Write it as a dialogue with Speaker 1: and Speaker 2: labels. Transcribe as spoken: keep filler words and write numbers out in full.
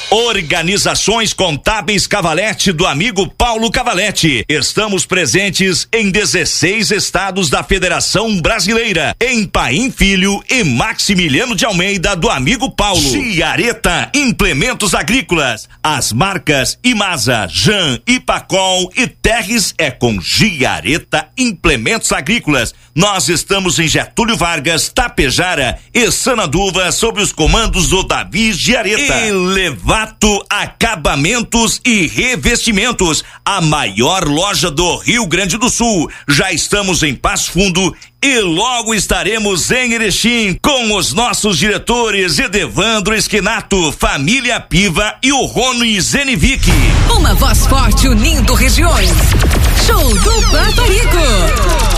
Speaker 1: Organizações Contábeis Cavalete do amigo Paulo Cavalete. Estamos presentes em dezesseis estados da Federação Brasileira, em Paim Filho e Maximiliano de Almeida do amigo Paulo. Giareta Implementos Agrícolas. As marcas Imasa, Jan, Ipacol e Terres é com Giareta Implementos Agrícolas. Nós estamos em Getúlio Vargas, Tapejara e Sananduva, sob os comandos do Davi Giareta. Elevato Acabamentos e Revestimentos, a maior loja do Rio Grande do Sul. Já estamos em Passo Fundo e logo estaremos em Erechim com os nossos diretores Edevandro Esquinato, Família Piva e o Rony Zenivic.
Speaker 2: Uma voz forte unindo regiões. Show do Barbarico.